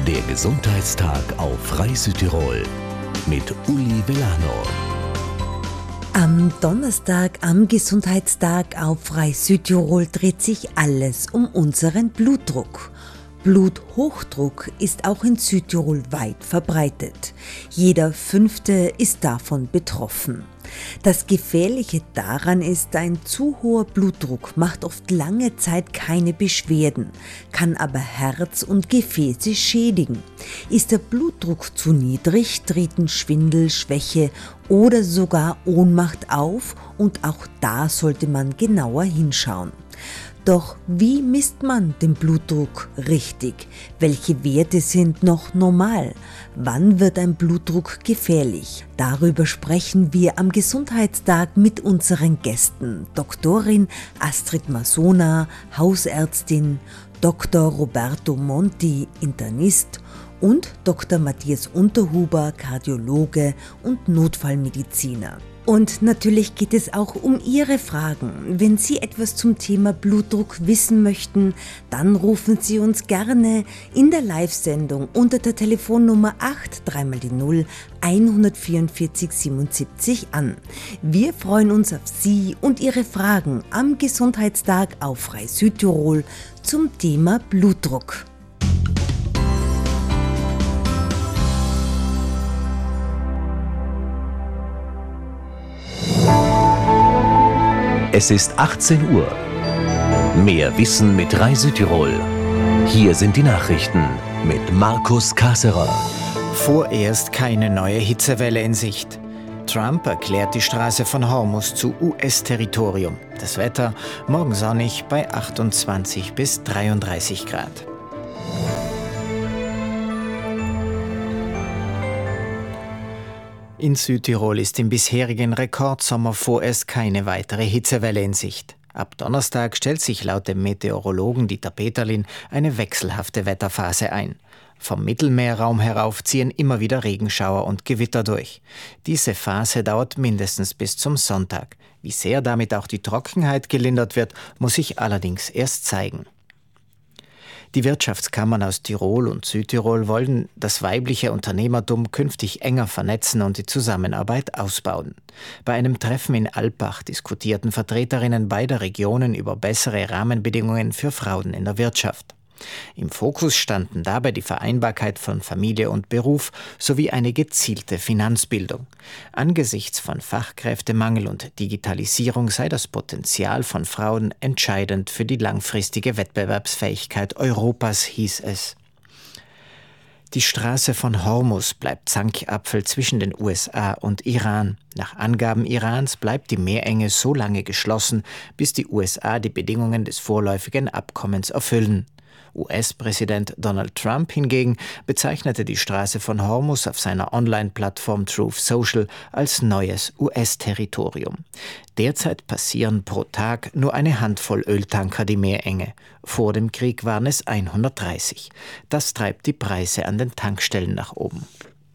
Der Gesundheitstag auf Frei Südtirol mit Uli Vellano. Am Donnerstag, am Gesundheitstag auf Frei Südtirol, dreht sich alles um unseren Blutdruck. Bluthochdruck ist auch in Südtirol weit verbreitet. Jeder Fünfte ist davon betroffen. Das Gefährliche daran ist, ein zu hoher Blutdruck macht oft lange Zeit keine Beschwerden, kann aber Herz und Gefäße schädigen. Ist der Blutdruck zu niedrig, treten Schwindel, Schwäche oder sogar Ohnmacht auf und auch da sollte man genauer hinschauen. Doch wie misst man den Blutdruck richtig? Welche Werte sind noch normal? Wann wird ein Blutdruck gefährlich? Darüber sprechen wir am Gesundheitstag mit unseren Gästen. Doktorin Astrid Masona, Hausärztin, Dr. Roberto Monti, Internist und Dr. Matthias Unterhuber, Kardiologe und Notfallmediziner. Und natürlich geht es auch um Ihre Fragen. Wenn Sie etwas zum Thema Blutdruck wissen möchten, dann rufen Sie uns gerne in der Live-Sendung unter der Telefonnummer 83x0 144 77 an. Wir freuen uns auf Sie und Ihre Fragen am Gesundheitstag auf Frei Südtirol zum Thema Blutdruck. Es ist 18 Uhr. Mehr Wissen mit Frei Südtirol. Hier sind die Nachrichten mit Markus Kasserer. Vorerst keine neue Hitzewelle in Sicht. Trump erklärt die Straße von Hormuz zu US-Territorium. Das Wetter morgen sonnig bei 28 bis 33 Grad. In Südtirol ist im bisherigen Rekordsommer vorerst keine weitere Hitzewelle in Sicht. Ab Donnerstag stellt sich laut dem Meteorologen Dieter Peterlin eine wechselhafte Wetterphase ein. Vom Mittelmeerraum herauf ziehen immer wieder Regenschauer und Gewitter durch. Diese Phase dauert mindestens bis zum Sonntag. Wie sehr damit auch die Trockenheit gelindert wird, muss sich allerdings erst zeigen. Die Wirtschaftskammern aus Tirol und Südtirol wollen das weibliche Unternehmertum künftig enger vernetzen und die Zusammenarbeit ausbauen. Bei einem Treffen in Alpbach diskutierten Vertreterinnen beider Regionen über bessere Rahmenbedingungen für Frauen in der Wirtschaft. Im Fokus standen dabei die Vereinbarkeit von Familie und Beruf sowie eine gezielte Finanzbildung. Angesichts von Fachkräftemangel und Digitalisierung sei das Potenzial von Frauen entscheidend für die langfristige Wettbewerbsfähigkeit Europas, hieß es. Die Straße von Hormuz bleibt Zankapfel zwischen den USA und Iran. Nach Angaben Irans bleibt die Meerenge so lange geschlossen, bis die USA die Bedingungen des vorläufigen Abkommens erfüllen. US-Präsident Donald Trump hingegen bezeichnete die Straße von Hormuz auf seiner Online-Plattform Truth Social als neues US-Territorium. Derzeit passieren pro Tag nur eine Handvoll Öltanker die Meerenge. Vor dem Krieg waren es 130. Das treibt die Preise an den Tankstellen nach oben.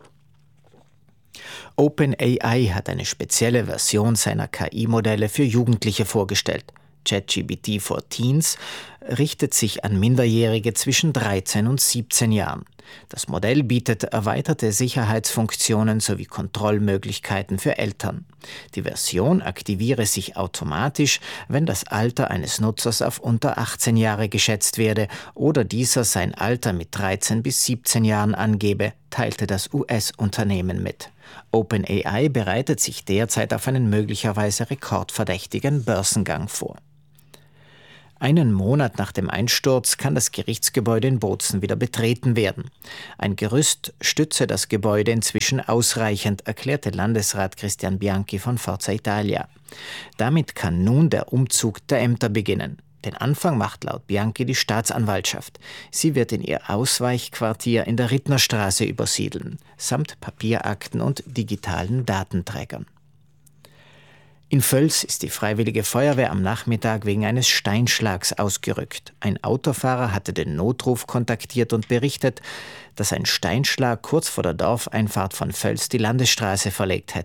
OpenAI hat eine spezielle Version seiner KI-Modelle für Jugendliche vorgestellt. ChatGPT for Teens richtet sich an Minderjährige zwischen 13 und 17 Jahren. Das Modell bietet erweiterte Sicherheitsfunktionen sowie Kontrollmöglichkeiten für Eltern. Die Version aktiviere sich automatisch, wenn das Alter eines Nutzers auf unter 18 Jahre geschätzt werde oder dieser sein Alter mit 13 bis 17 Jahren angebe, teilte das US-Unternehmen mit. OpenAI bereitet sich derzeit auf einen möglicherweise rekordverdächtigen Börsengang vor. Einen Monat nach dem Einsturz kann das Gerichtsgebäude in Bozen wieder betreten werden. Ein Gerüst stütze das Gebäude inzwischen ausreichend, erklärte Landesrat Christian Bianchi von Forza Italia. Damit kann nun der Umzug der Ämter beginnen. Den Anfang macht laut Bianchi die Staatsanwaltschaft. Sie wird in ihr Ausweichquartier in der Rittnerstraße übersiedeln, samt Papierakten und digitalen Datenträgern. In Völs ist die Freiwillige Feuerwehr am Nachmittag wegen eines Steinschlags ausgerückt. Ein Autofahrer hatte den Notruf kontaktiert und berichtet, dass ein Steinschlag kurz vor der Dorfeinfahrt von Völs die Landesstraße verlegt hätte.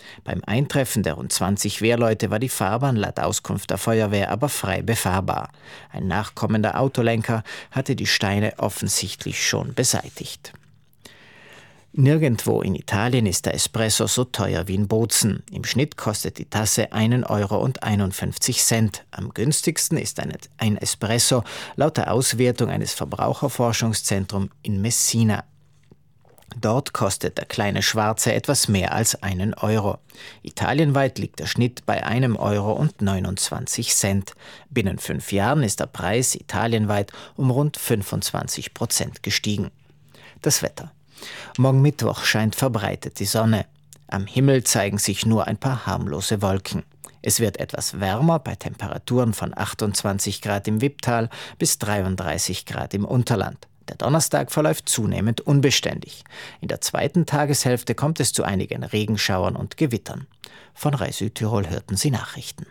Beim Eintreffen der rund 20 Wehrleute war die Fahrbahn laut Auskunft der Feuerwehr aber frei befahrbar. Ein nachkommender Autolenker hatte die Steine offensichtlich schon beseitigt. Nirgendwo in Italien ist der Espresso so teuer wie in Bozen. Im Schnitt kostet die Tasse 1,51 €. Am günstigsten ist ein Espresso laut der Auswertung eines Verbraucherforschungszentrums in Messina. Dort kostet der kleine Schwarze etwas mehr als 1 €. Italienweit liegt der Schnitt bei 1,29 €. Binnen 5 Jahren ist der Preis italienweit um rund 25% gestiegen. Das Wetter. Morgen Mittwoch scheint verbreitet die Sonne. Am Himmel zeigen sich nur ein paar harmlose Wolken. Es wird etwas wärmer bei Temperaturen von 28 Grad im Wipptal bis 33 Grad im Unterland. Der Donnerstag verläuft zunehmend unbeständig. In der zweiten Tageshälfte kommt es zu einigen Regenschauern und Gewittern. Von RAI Südtirol hörten Sie Nachrichten.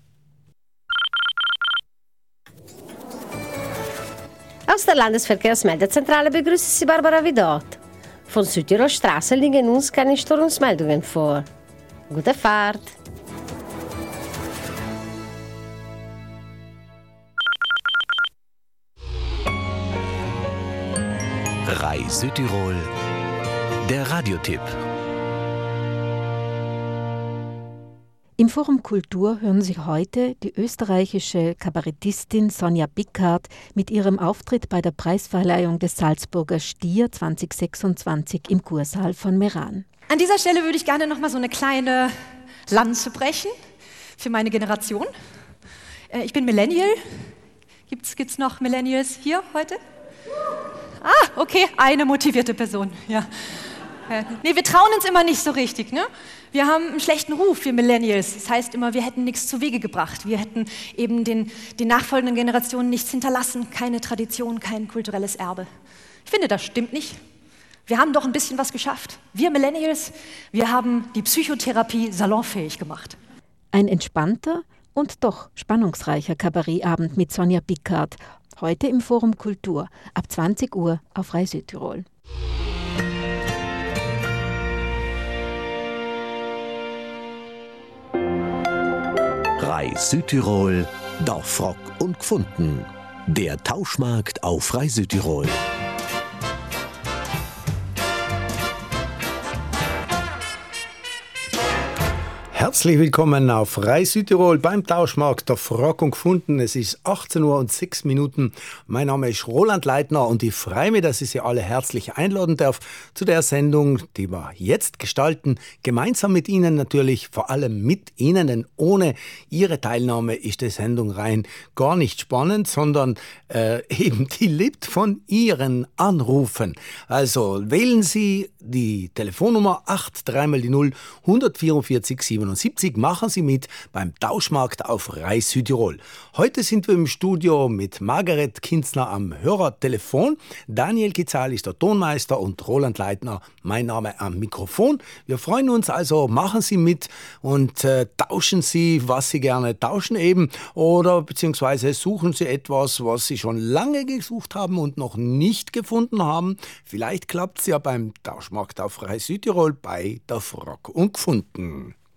Aus der Landesverkehrsmeldezentrale begrüßt Sie Barbara Widot. Von Südtirol Straße liegen uns keine Störungsmeldungen vor. Gute Fahrt! RAI Südtirol, der Radiotipp. Im Forum Kultur hören Sie heute die österreichische Kabarettistin Sonja Bickhardt mit ihrem Auftritt bei der Preisverleihung des Salzburger Stier 2026 im Kursaal von Meran. An dieser Stelle würde ich gerne noch mal so eine kleine Lanze brechen für meine Generation. Ich bin Millennial. Gibt's noch Millennials hier heute? Okay, eine motivierte Person, ja. Nee, wir trauen uns immer nicht so richtig, ne? Wir haben einen schlechten Ruf, wir Millennials. Das heißt immer, wir hätten nichts zu Wege gebracht. Wir hätten eben den nachfolgenden Generationen nichts hinterlassen, keine Tradition, kein kulturelles Erbe. Ich finde, das stimmt nicht. Wir haben doch ein bisschen was geschafft. Wir Millennials, wir haben die Psychotherapie salonfähig gemacht. Ein entspannter und doch spannungsreicher Kabarettabend mit Sonja Bickhardt. Heute im Forum Kultur, ab 20 Uhr auf RAI Südtirol. RAI Südtirol, Dorfrock und Gfunden. Der Tauschmarkt auf RAI Südtirol. Herzlich willkommen auf RAI Südtirol beim Tauschmarkt Dorfrock und Gfunden. Es ist 18:06 Uhr. Mein Name ist Roland Leitner und ich freue mich, dass ich Sie alle herzlich einladen darf zu der Sendung, die wir jetzt gestalten. Gemeinsam mit Ihnen natürlich, vor allem mit Ihnen, denn ohne Ihre Teilnahme ist die Sendung rein gar nicht spannend, sondern eben die lebt von Ihren Anrufen. Also wählen Sie die Telefonnummer 83 144 77. Machen Sie mit beim Tauschmarkt auf RAI Südtirol. Heute sind wir im Studio mit Margaret Kinzner am Hörertelefon. Daniel Kizal ist der Tonmeister und Roland Leitner, mein Name am Mikrofon. Wir freuen uns also, machen Sie mit und tauschen Sie, was Sie gerne tauschen eben, oder beziehungsweise suchen Sie etwas, was Sie schon lange gesucht haben und noch nicht gefunden haben. Vielleicht klappt es ja beim Tauschmarkt auf RAI Südtirol bei Dorfrock und Gfunden.